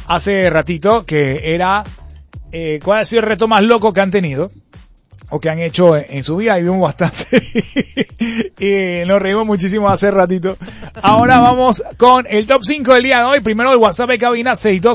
hace ratito, que era cuál ha sido el reto más loco que han tenido o que han hecho en su vida, y vimos bastante y nos reímos muchísimo hace ratito. Ahora vamos con el top 5 del día de hoy. Primero el WhatsApp de cabina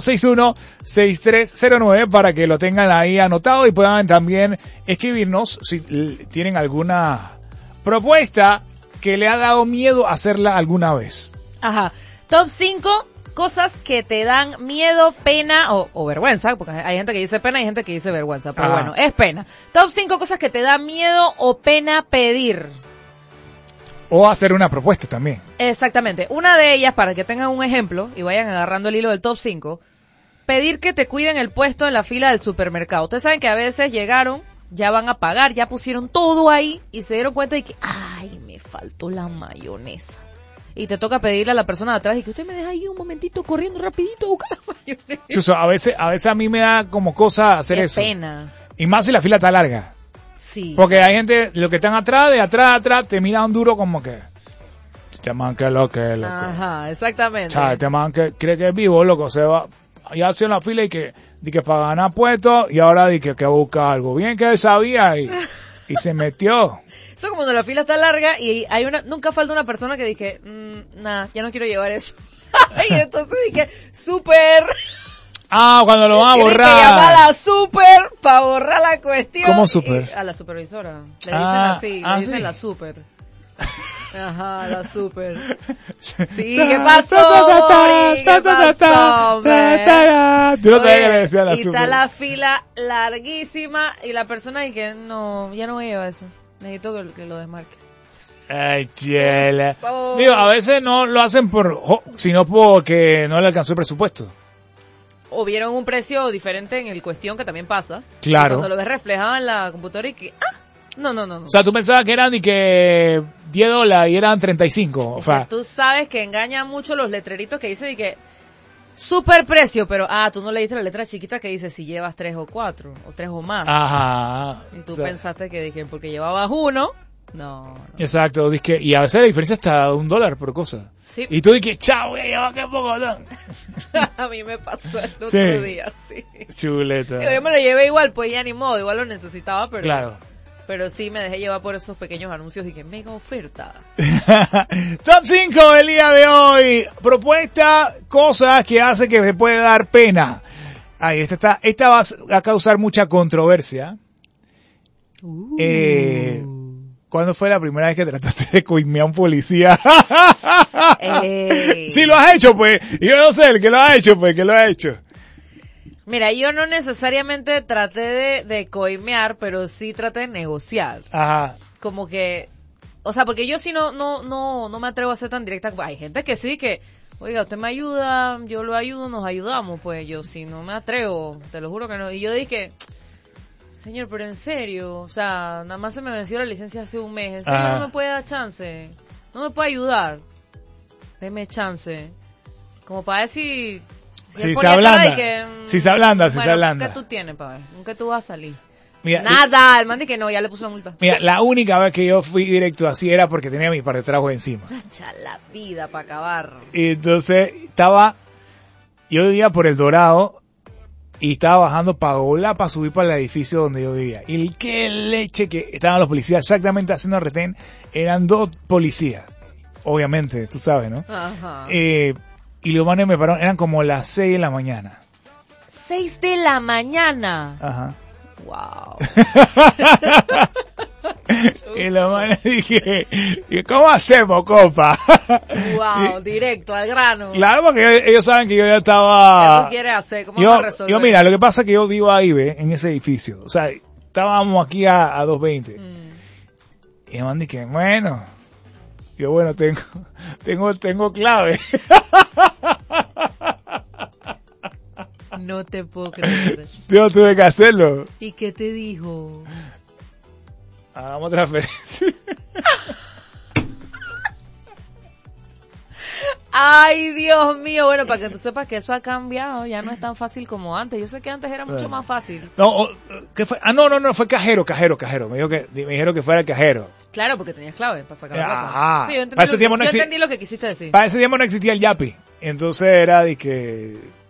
6261-6309 para que lo tengan ahí anotado y puedan también escribirnos si tienen alguna propuesta que le ha dado miedo hacerla alguna vez. Ajá. Top 5 cosas que te dan miedo, pena o vergüenza, porque hay gente que dice pena y hay gente que dice vergüenza, pero bueno, es pena. Top 5 cosas que te da miedo o pena pedir. O hacer una propuesta también. Exactamente. Una de ellas, para que tengan un ejemplo y vayan agarrando el hilo del top 5, pedir que te cuiden el puesto en la fila del supermercado. Ustedes saben que a veces llegaron, ya van a pagar, ya pusieron todo ahí y se dieron cuenta de que, ay, me faltó la mayonesa. Y te toca pedirle a la persona de atrás y que usted me deja ahí un momentito corriendo rapidito a buscar la mayonesa. Chuso, a veces a mí me da como cosa hacer Qué eso. Pena. Y más si la fila está larga. Sí. Porque hay gente, los que están atrás, de atrás, te miran duro como que, este man que es lo que es, loco. Ajá, exactamente. O sea, este man que cree que es vivo, loco, se va, ya hace la fila y que para ganar puestos, y ahora di que busca algo. Bien que él sabía y se metió. Eso como cuando la fila está larga y hay nunca falta una persona que dije, nada, ya no quiero llevar eso. Y entonces dije, súper. Cuando lo van a borrar. Tienen que llamar a la súper para borrar la cuestión. ¿Cómo súper? A la supervisora. Le dicen así, le dicen ¿sí? La súper. Ajá, la súper. Sí, ¿qué pasó? Ori? ¿Qué pasó, hombre? Tú no sabías que le decían la y súper. está la fila larguísima y la persona dice, no, ya no voy a llevar eso. Necesito que lo desmarques. Ay, chela. Digo, a veces no lo hacen sino porque no le alcanzó el presupuesto. O vieron un precio diferente en el cuestión, que también pasa. Claro. Y cuando lo ves reflejado en la computadora y que, no. O sea, tú pensabas que eran y que $10 y eran 35. O sea, tú sabes que engañan mucho los letreritos que dicen y que super precio, pero tú no leíste la letra chiquita que dice si llevas 3 o 4 o 3 o más. Ajá. Y tú pensaste que dije porque llevabas uno. No. Exacto, y a veces la diferencia está de $1 por cosa. Sí. Y tú dices, chao, voy a llevar qué poco, ¿no? A mí me pasó el otro día, sí. Chuleta. Yo me lo llevé igual, pues ya ni modo, igual lo necesitaba, pero. Claro. Pero sí me dejé llevar por esos pequeños anuncios y que mega oferta. Top 5 del día de hoy. Propuesta, cosas que hace que me puede dar pena. Ahí esta va a causar mucha controversia. ¿Cuándo fue la primera vez que trataste de coimear a un policía? Si lo has hecho, pues. Yo no sé, el que lo ha hecho, pues, que lo ha hecho. Mira, yo no necesariamente traté de coimear, pero sí traté de negociar. Ajá. Como que, o sea, porque yo sí no me atrevo a ser tan directa. Hay gente que sí que, oiga, usted me ayuda, yo lo ayudo, nos ayudamos. Pues yo sí no me atrevo, te lo juro que no. Y yo dije, señor, pero en serio, o sea, nada más se me venció la licencia hace un mes. ¿En serio no me puede dar chance? ¿No me puede ayudar? Deme chance. Como para decir... Si se ablanda, si se ablanda. ¿Qué tú tienes, para ver? ¿Con qué tú vas a salir? Mira, nada, el man dice que no, ya le puso la multa. Mira, la única vez que yo fui directo así era porque tenía mi par de trabajo encima. Echa la vida para acabar. Y entonces yo vivía por El Dorado y estaba bajando para subir para el edificio donde yo vivía. Y qué leche que estaban los policías exactamente haciendo retén. Eran 2 policías, obviamente, tú sabes, ¿no? Ajá. Y los manes me pararon, eran como las 6 de la mañana. 6 de la mañana. Ajá. Wow. Y los manes dije, ¿cómo hacemos, compa? Wow, directo, al grano. Claro, porque ellos saben que yo ya estaba... ¿Qué tú quieres hacer? ¿Cómo vas a resolver? Yo, mira, lo que pasa es que yo vivo ahí, ¿ves? En ese edificio. O sea, estábamos aquí a 220. Y el man dije, bueno... Yo, bueno, tengo clave. No te puedo creer. Yo tuve que hacerlo. ¿Y qué te dijo? Hagamos transferencia. Ay, Dios mío. Bueno, para que tú sepas que eso ha cambiado. Ya no es tan fácil como antes. Yo sé que antes era mucho más fácil. No, ¿qué fue? No, fue cajero. Me dijeron que fuera el cajero. Claro, porque tenías clave para sacar la plata. Ajá. Sí, yo entendí lo que quisiste decir. Para ese tiempo no existía el Yapi. Entonces era de que